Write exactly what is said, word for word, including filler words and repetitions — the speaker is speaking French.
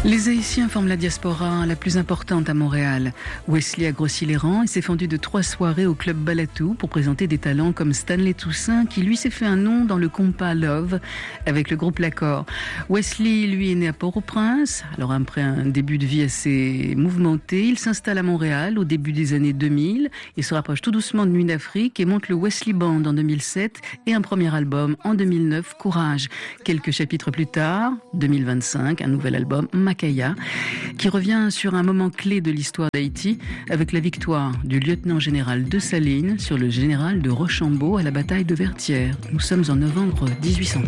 Les Haïtiens forment la diaspora la plus importante à Montréal. Wesley a grossi les rangs et s'est fendu de trois soirées au Club Balatou pour présenter des talents comme Stanley Toussaint, qui lui s'est fait un nom dans le compas Love avec le groupe L'Accord. Wesley, lui, est né à Port-au-Prince. Alors après un début de vie assez mouvementé, il s'installe à Montréal au début des années deux mille. Il se rapproche tout doucement de Nuit d'Afrique et monte le Wesley Band en deux mille sept et un premier album en deux mille neuf, Courage. Quelques chapitres plus tard, deux mille vingt-cinq, un nouvel album, Makaya, qui revient sur un moment clé de l'histoire d'Haïti avec la victoire du lieutenant-général Dessalines sur le général de Rochambeau à la bataille de Vertières. Nous sommes en novembre mille huit cent.